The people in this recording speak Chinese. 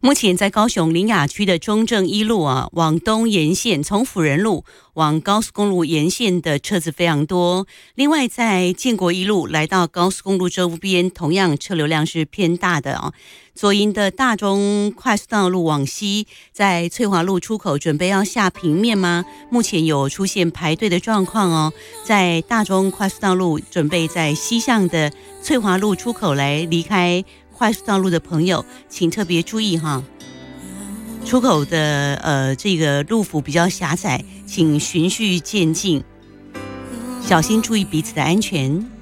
目前在高雄苓雅区的中正一路往东沿线，从辅仁路往高速公路沿线的车子非常多。另外，在建国一路来到高速公路周边，同样车流量是偏大的左营的大中快速道路往西，在翠华路出口准备要下平面吗？目前有出现排队的状况在大中快速道路准备在西向的翠华路出口来离开快速道路的朋友，请特别注意出口的这个路幅比较狭窄，请循序渐进，小心注意彼此的安全。